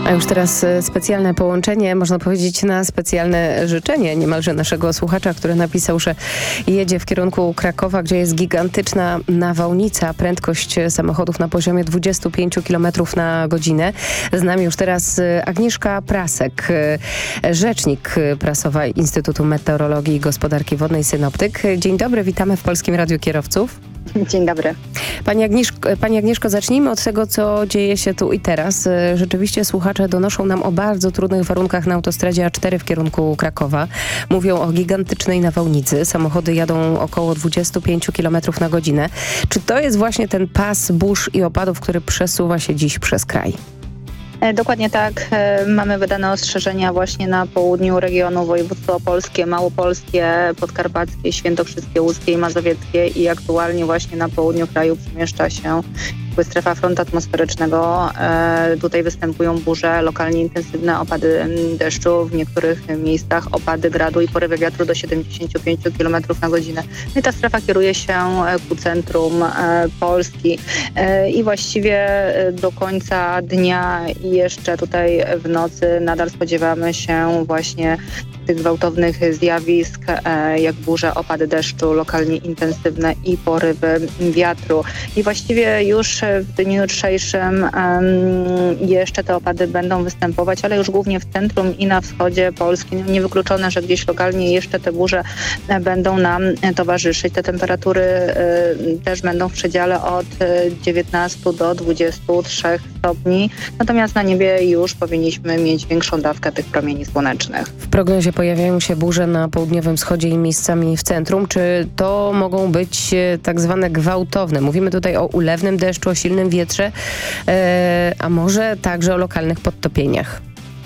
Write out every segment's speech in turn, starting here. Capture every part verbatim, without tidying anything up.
A już teraz specjalne połączenie, można powiedzieć na specjalne życzenie niemalże naszego słuchacza, który napisał, że jedzie w kierunku Krakowa, gdzie jest gigantyczna nawałnica, prędkość samochodów na poziomie dwadzieścia pięć kilometrów na godzinę. Z nami już teraz Agnieszka Prasek, rzecznik prasowa Instytutu Meteorologii i Gospodarki Wodnej Synoptyk. Dzień dobry, witamy w Polskim Radiu Kierowców. Dzień dobry. Pani Agnieszko, Pani Agnieszko, zacznijmy od tego, co dzieje się tu i teraz. Rzeczywiście słuchacze donoszą nam o bardzo trudnych warunkach na autostradzie A cztery w kierunku Krakowa. Mówią o gigantycznej nawałnicy. Samochody jadą około dwadzieścia pięć kilometrów na godzinę. Czy to jest właśnie ten pas burz i opadów, który przesuwa się dziś przez kraj? Dokładnie tak. Mamy wydane ostrzeżenia właśnie na południu regionu: województwo opolskie, małopolskie, podkarpackie, świętokrzyskie, łódzkie i mazowieckie, i aktualnie właśnie na południu kraju przemieszcza się strefa frontu atmosferycznego. E, tutaj występują burze, lokalnie intensywne opady deszczu, w niektórych miejscach opady gradu i porywy wiatru do siedemdziesiąt pięć kilometrów na godzinę. No i ta strefa kieruje się ku centrum e, Polski e, i właściwie do końca dnia i jeszcze tutaj w nocy nadal spodziewamy się właśnie tych gwałtownych zjawisk, e, jak burze, opady deszczu, lokalnie intensywne i porywy wiatru. I właściwie już w dniu jutrzejszym um, jeszcze te opady będą występować, ale już głównie w centrum i na wschodzie Polski. Niewykluczone, że gdzieś lokalnie jeszcze te burze będą nam towarzyszyć. Te temperatury y, też będą w przedziale od dziewiętnastu do dwudziestu trzech stopni. Natomiast na niebie już powinniśmy mieć większą dawkę tych promieni słonecznych. W prognozie pojawiają się burze na południowym wschodzie i miejscami w centrum. Czy to mogą być tak zwane gwałtowne? Mówimy tutaj o ulewnym deszczu, o silnym wietrze, e, a może także o lokalnych podtopieniach?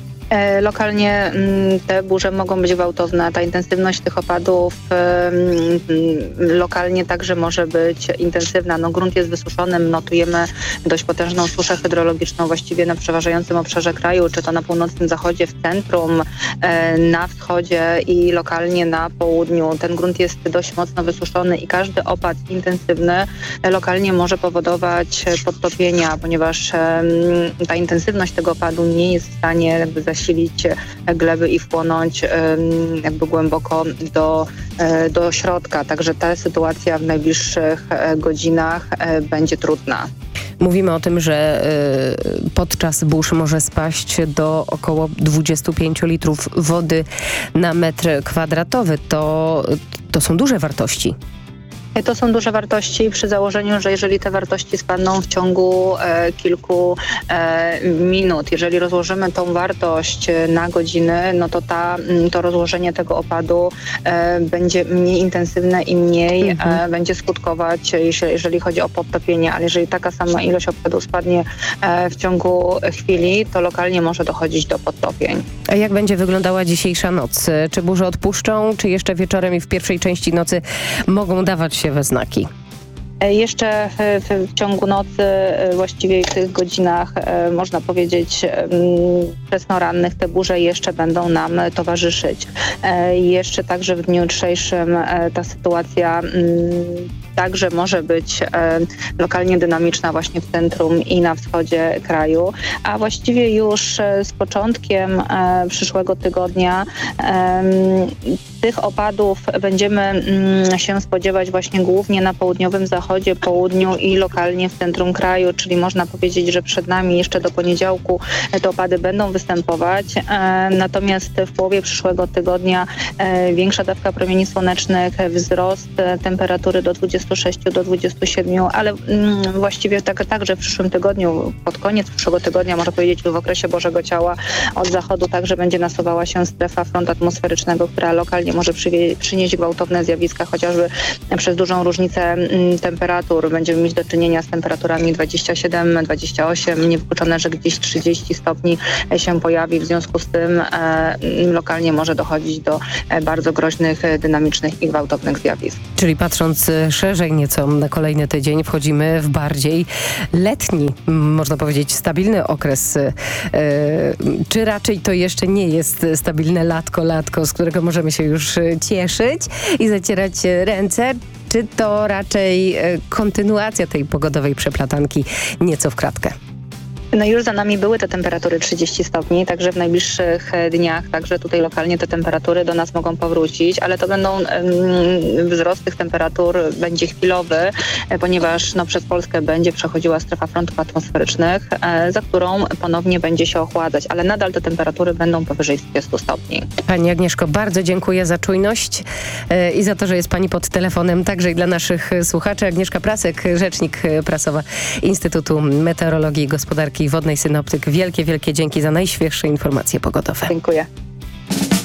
Lokalnie te burze mogą być gwałtowne. Ta intensywność tych opadów lokalnie także może być intensywna. No, grunt jest wysuszony, notujemy dość potężną suszę hydrologiczną właściwie na przeważającym obszarze kraju, czy to na północnym zachodzie, w centrum, na wschodzie i lokalnie na południu. Ten grunt jest dość mocno wysuszony i każdy opad intensywny lokalnie może powodować podtopienia, ponieważ ta intensywność tego opadu nie jest w stanie jakby zasilić silić gleby i wpłynąć jakby głęboko do, do środka. Także ta sytuacja w najbliższych godzinach będzie trudna. Mówimy o tym, że y, podczas burz może spaść do około dwudziestu pięciu litrów wody na metr kwadratowy. To, to są duże wartości. To są duże wartości przy założeniu, że jeżeli te wartości spadną w ciągu e, kilku e, minut, jeżeli rozłożymy tą wartość na godziny, no to ta, to rozłożenie tego opadu e, będzie mniej intensywne i mniej mhm. e, będzie skutkować, jeżeli, jeżeli chodzi o podtopienie, ale jeżeli taka sama ilość opadu spadnie e, w ciągu chwili, to lokalnie może dochodzić do podtopień. A jak będzie wyglądała dzisiejsza noc? Czy burze odpuszczą, czy jeszcze wieczorem i w pierwszej części nocy mogą dawać się we znaki? Jeszcze w, w ciągu nocy, właściwie w tych godzinach, można powiedzieć, wczesnorannych, te burze jeszcze będą nam towarzyszyć. Jeszcze także w dniu jutrzejszym ta sytuacja także może być lokalnie dynamiczna właśnie w centrum i na wschodzie kraju, a właściwie już z początkiem przyszłego tygodnia tych opadów będziemy się spodziewać właśnie głównie na południowym zachodzie, południu i lokalnie w centrum kraju, czyli można powiedzieć, że przed nami jeszcze do poniedziałku te opady będą występować, natomiast w połowie przyszłego tygodnia większa dawka promieni słonecznych, wzrost temperatury do dwudziestu sześciu do dwudziestu siedmiu, ale właściwie tak, także w przyszłym tygodniu, pod koniec przyszłego tygodnia, można powiedzieć, w okresie Bożego Ciała od zachodu także będzie nasuwała się strefa frontu atmosferycznego, która lokalnie może przywie- przynieść gwałtowne zjawiska, chociażby przez dużą różnicę temperatur. Będziemy mieć do czynienia z temperaturami dwadzieścia siedem dwadzieścia osiem, niewykluczone, że gdzieś trzydzieści stopni się pojawi. W związku z tym e, lokalnie może dochodzić do e, bardzo groźnych, dynamicznych i gwałtownych zjawisk. Czyli patrząc szerzej nieco na kolejny tydzień, wchodzimy w bardziej letni, można powiedzieć, stabilny okres. E, czy raczej to jeszcze nie jest stabilne latko, latko, z którego możemy się już cieszyć i zacierać ręce? Czy to raczej kontynuacja tej pogodowej przeplatanki nieco w kratkę? No już za nami były te temperatury trzydzieści stopni, także w najbliższych dniach, także tutaj lokalnie te temperatury do nas mogą powrócić, ale to będą um, wzrost tych temperatur będzie chwilowy, ponieważ no, przez Polskę będzie przechodziła strefa frontów atmosferycznych, e, za którą ponownie będzie się ochładzać, ale nadal te temperatury będą powyżej trzydziestu stopni. Pani Agnieszko, bardzo dziękuję za czujność e, i za to, że jest Pani pod telefonem, także i dla naszych słuchaczy. Agnieszka Prasek, rzecznik prasowa Instytutu Meteorologii i Gospodarki Wodnej, synoptyk. Wielkie, wielkie dzięki za najświeższe informacje pogodowe. Dziękuję.